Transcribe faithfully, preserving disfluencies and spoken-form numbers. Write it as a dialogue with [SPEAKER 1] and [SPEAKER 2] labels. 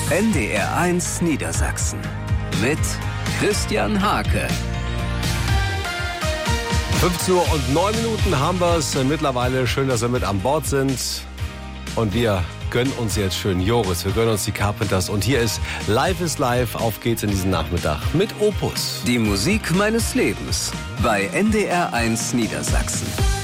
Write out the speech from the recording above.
[SPEAKER 1] N D R eins Niedersachsen mit Christian Hake.
[SPEAKER 2] fünfzehn Uhr und neun Minuten haben wir es mittlerweile. Schön, dass wir mit an Bord sind. Und wir gönnen uns jetzt schön Joris. Wir gönnen uns die Carpenters. Und hier ist Live is Live. Auf geht's in diesen Nachmittag mit Opus.
[SPEAKER 1] Die Musik meines Lebens bei N D R eins Niedersachsen.